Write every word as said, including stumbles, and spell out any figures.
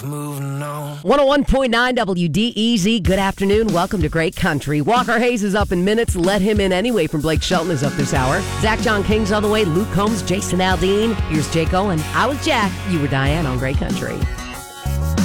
Moving on. one oh one point nine W D E Z. Good afternoon. Welcome to Great Country. Walker Hayes is up in minutes. Let him in anyway from Blake Shelton is up this hour. Zach John King's on the way. Luke Combs, Jason Aldean. Here's Jake Owen. I was Jack. You were Diane on Great Country.